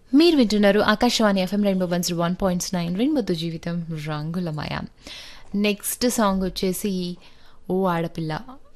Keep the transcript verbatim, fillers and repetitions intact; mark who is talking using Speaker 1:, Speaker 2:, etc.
Speaker 1: మీరు వింటున్నారు Akashvani FM rainbow one zero one point nine రెయిన్బోతో జీవితం రంగులమయ. నెక్స్ట్ సాంగ్ వచ్చేసి ఓ ఆడపిల్ల